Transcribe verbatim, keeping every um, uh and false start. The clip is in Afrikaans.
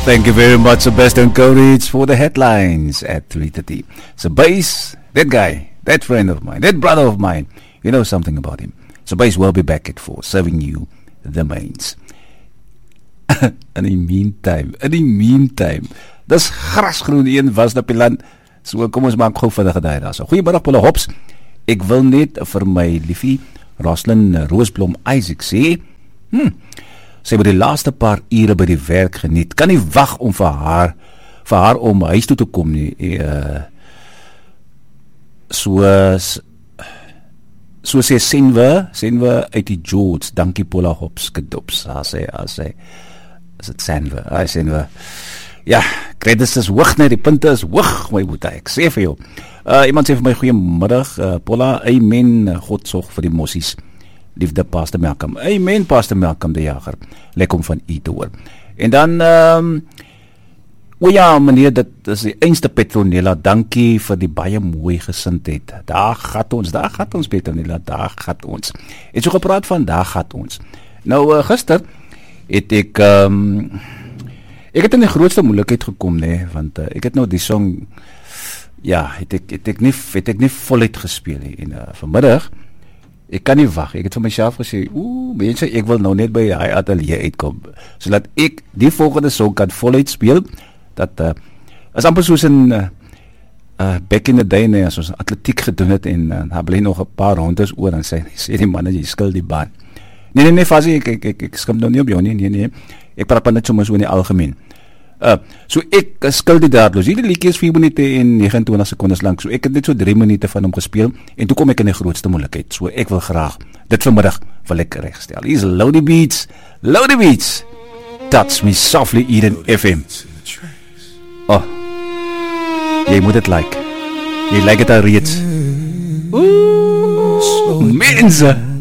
Thank you very much, Sebastian Courage, for the headlines at three thirty. So, Bass, that guy, that friend of mine, that brother of mine, you know something about him. So, Bass will be back at four, serving you the mains. In die meantime, in die meantime, dis grasgroen een was op die land. So, kom ons maak gou vinnig daai daar. So, goeiemiddag, Paula Hops. Ek wil net vir my liefie Roslyn Roosblom Isaac sê, hm, sy het die laaste paar ure by die werk geniet. Kan nie wag om vir haar vir haar om huis toe te kom nie. Uh, so so sê Senwe, Senwe uit die George. Dankie Paula Hops gedops. As sy as sy is dit Senwe. Ai Senwe. Ja, credits is hoog net, die punte is hoog, my boete. Ek sê vir jou. Uh, iemand sê vir my goeiemiddag, uh, Paula, amen, God sorg vir die mossies. Liefde Pastor Malcolm. Amen, Pastor Malcolm de Jager. Lekker om van u te hoor. En dan, um, o ja, meneer, dit is die einste Petronella. Dankie vir die baie mooi gesindheid. Daar gaat ons, daar gaat ons, Petronella, daar gaat ons. Het so gepraat van, daar gaat ons. Nou, uh, gister het ek, um, ek het in die grootste moeilikheid gekom, nee, want uh, ek het nou die song, ja, het ek, het ek nie, het ek nie voluit gespeel, nie. En uh, vanmiddag, ek kan nie wag, ek het vir myself gesê, oeh, mense, ek wil nou net by die atelier uitkom, so dat ek die volgende song kan voluit speel, dat uh, is amper soos in uh, uh, back in the day, nee, as ons atletiek gedoen het, en uh, daar bly nog een paar rondes oor, en sê, sê die man, jy skil die baan. Nee, nee, nee, Fasie, ek, ek, ek, ek skimp nou nie op jou, nee, nee, nee, ek praat maar net soms so in die algemeen. Uh, so ek uh, skil die daadloos, hierdie liedjie is vier minute en negenentwintig sekondes lang, so ek het net so drie minute van hom gespeel, en toe kom ek in die grootste moeilikheid, so ek wil graag, dit vanmiddag wil ek rechtstel. Hier is Loadie Beats, Loadie Beats, Touch Me Softly, Eden F M. Oh, jy moet het like, jy like het al reeds. Oeh, mense!